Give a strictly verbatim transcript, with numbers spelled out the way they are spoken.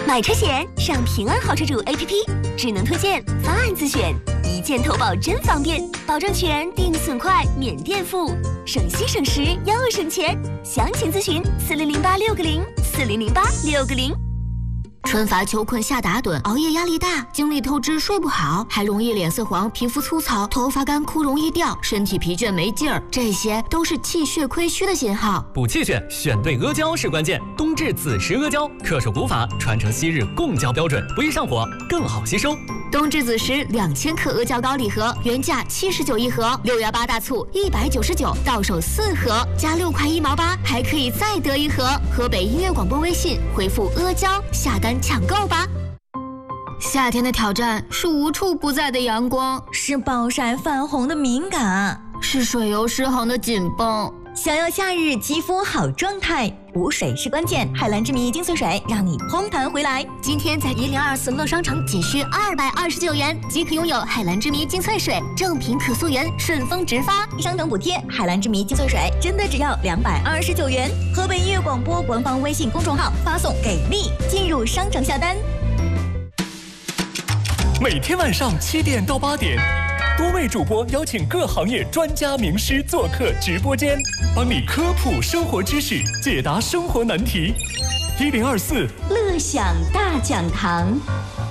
买车险上平安好车主 A P P， 智能推荐，方案自选，一键投保真方便，保证全，定损快，免垫付，省心省时又省钱。详情咨询四零零八六个零四零零八六个零。春乏秋困夏打盹，熬夜压力大，精力透支睡不好，还容易脸色黄、皮肤粗糙、头发干枯容易掉，身体疲倦没劲儿，这些都是气血亏虚的信号。 补气血，选对阿胶是关键。冬至子时阿胶，恪守古法，传承昔日贡胶标准，不易上火，更好吸收。 冬至子时两千克阿胶膏礼盒，原价七十九一盒，六幺八大促一百九十九，到手四盒，加六块一毛八，还可以再得一盒。河北音乐广播微信回复阿胶下单抢购吧。夏天的挑战是无处不在的阳光， 是暴晒泛红的敏感， 是水油失衡的紧绷。 想要夏日肌肤好状态，补水是关键。海蓝之谜精粹水让你烘弹回来。 今天在一零二四乐商城仅需二百二十九元即可拥有海蓝之谜精粹水，正品可溯源，顺丰直发， 商城补贴。海蓝之谜精粹水真的只要两百二十九元。河北音乐广播官方微信公众号发送给力，进入商城下单。 每天晚上七点到八点，多位主播邀请各行业专家名师做客直播间，帮你科普生活知识，解答生活难题。一零二四乐享大讲堂。